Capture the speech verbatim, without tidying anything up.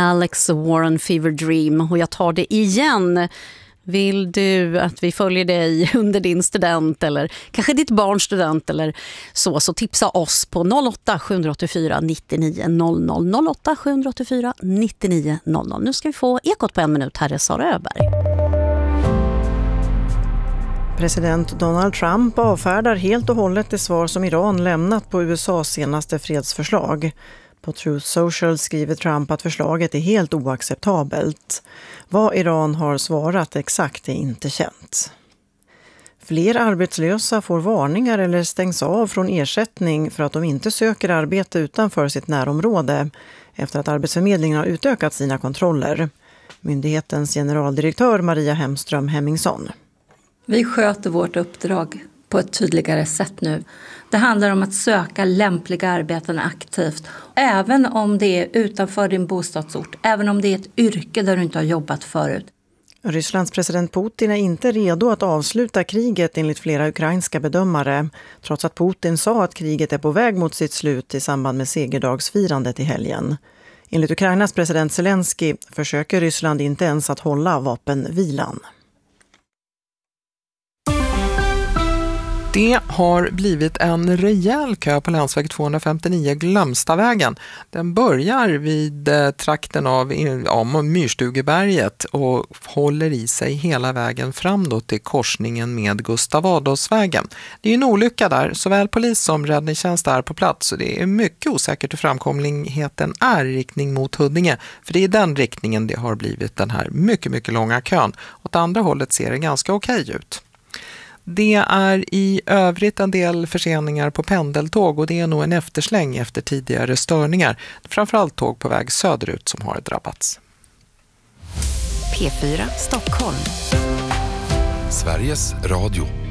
Alex Warren Fever Dream, och jag tar det igen. Vill du att vi följer dig under din student eller kanske ditt barns student eller så, så tipsa oss på noll åtta sju åtta fyra nittionio noll noll noll åtta sju åtta fyra nittionio noll noll. Nu ska vi få Ekot på en minut. Här är Sara Öberg. President Donald Trump avfärdar helt och hållet det svar som Iran lämnat på U S A:s senaste fredsförslag. På Truth Social skriver Trump att förslaget är helt oacceptabelt. Vad Iran har svarat exakt är inte känt. Fler arbetslösa får varningar eller stängs av från ersättning för att de inte söker arbete utanför sitt närområde efter att Arbetsförmedlingen har utökat sina kontroller. Myndighetens generaldirektör Maria Hemström Hemmingsson. Vi sköter vårt uppdrag på ett tydligare sätt nu. Det handlar om att söka lämpliga arbeten aktivt. Även om det är utanför din bostadsort. Även om det är ett yrke där du inte har jobbat förut. Rysslands president Putin är inte redo att avsluta kriget enligt flera ukrainska bedömare. Trots att Putin sa att kriget är på väg mot sitt slut i samband med segerdagsfirandet i helgen. Enligt Ukrainas president Zelensky försöker Ryssland inte ens att hålla vapenvilan. Det har blivit en rejäl kö på länsväg tvåhundrafemtionio Glömstavägen. Den börjar vid trakten av ja, Myrstugeberget och håller i sig hela vägen fram då till korsningen med Gustav Adolfsvägen. Det är en olycka där, såväl polis som räddningstjänst är på plats, så det är mycket osäkert hur framkomligheten är i riktning mot Huddinge, för det är den riktningen det har blivit den här mycket, mycket långa kön. Åt andra hållet ser det ganska okej ut. Det är i övrigt en del förseningar på pendeltåg och det är nog en eftersläng efter tidigare störningar. Framförallt tåg på väg söderut som har drabbats. P fyra Stockholm. Sveriges Radio.